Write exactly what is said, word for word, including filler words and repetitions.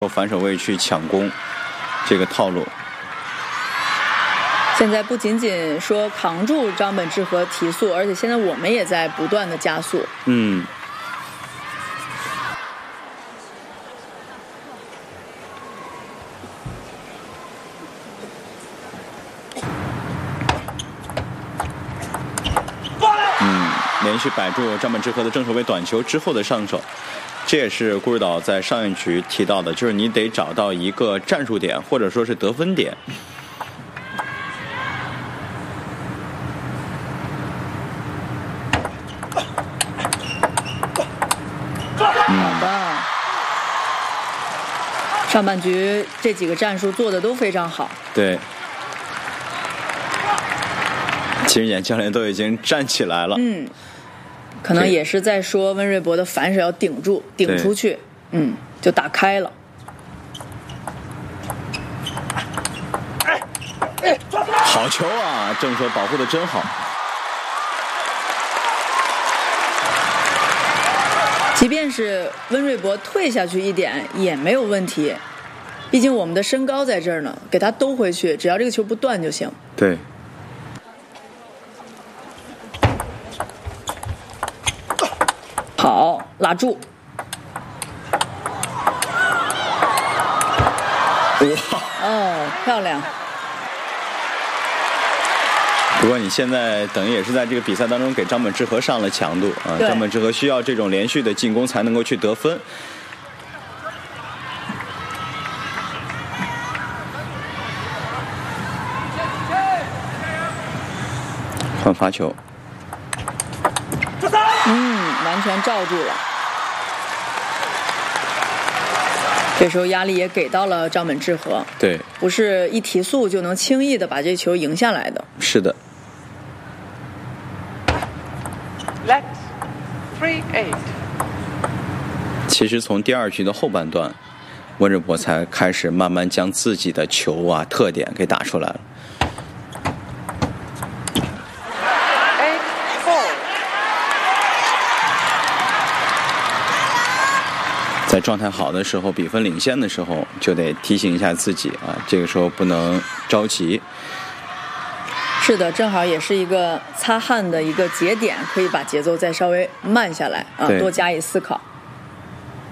破反手位去抢攻这个套路。 现在不仅仅说扛住张本智和提速，而且现在我们也在不断的加速。 嗯。嗯，连续摆住张本智和的正手位短球之后的上手。这也是顾指导在上一局提到的，就是你得找到一个战术点，或者说是得分点。 好的，上半局这几个战术做的都非常好。 对，其实眼教练都已经站起来了。 嗯。可能也是在说温瑞博的反手要顶住，顶出去，嗯，就打开了。 好球啊！正手保护的真好。 即便是温瑞博退下去一点也没有问题，毕竟我们的身高在这儿呢，给他兜回去，只要这个球不断就行。 对。 好，拉住。 哇！ 哦，漂亮。 不过你现在等于也是在这个比赛当中给张本智和上了强度啊，张本智和需要这种连续的进攻才能够去得分。换发球。 嗯，完全罩住了。这时候压力也给到了张本智和。 对， 不是一提速就能轻易的把这球赢下来的。 是的。 Let three eight。 其实从第二局的后半段，温瑞博才开始慢慢将自己的球啊特点给打出来了。在状态好的时候，比分领先的时候，就得提醒一下自己啊，这个时候不能着急。 是的，正好也是一个擦汗的一个节点，可以把节奏再稍微慢下来啊，多加以思考。